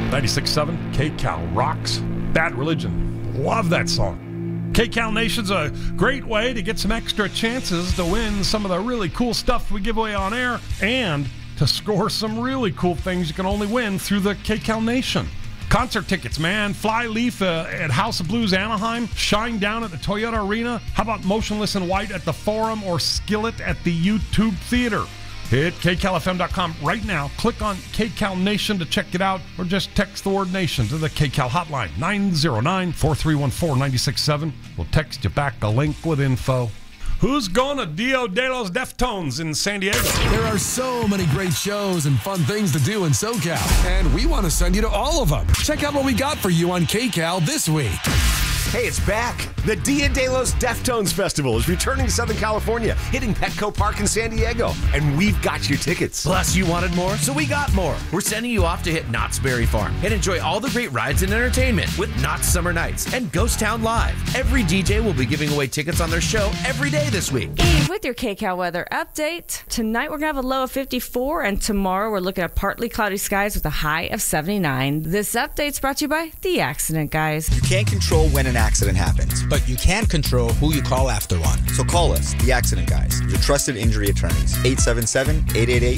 96.7 KCal rocks. Bad Religion. Love that song. KCal Nation's a great way to get some extra chances to win some of the really cool stuff we give away on air and to score some really cool things you can only win through the KCal Nation. Concert tickets, man. Flyleaf at House of Blues Anaheim. Shine Down at the Toyota Arena. How about Motionless in White at the Forum or Skillet at the YouTube Theater? Hit KCalFM.com right now. Click on KCal Nation to check it out, or just text the word Nation to the KCal hotline, 909-4314-967. We'll text you back a link with info. Who's going to Dia de los Deftones in San Diego? There are so many great shows and fun things to do in SoCal, and we want to send you to all of them. Check out what we got for you on KCal this week. Hey, it's back. The Dia de los Deftones Festival is returning to Southern California, hitting Petco Park in San Diego, and we've got your tickets. Plus, you wanted more, so we got more. We're sending you off to hit Knott's Berry Farm and enjoy all the great rides and entertainment with Knott's Summer Nights and Ghost Town Live. Every DJ will be giving away tickets on their show every day this week. Eve with your KCal weather update. Tonight, we're going to have a low of 54, and tomorrow, we're looking at partly cloudy skies with a high of 79. This update's brought to you by The Accident Guys. You can't control when an accident happens, but you can control who you call after one. So call us, The Accident Guys, your trusted injury attorneys. 877-888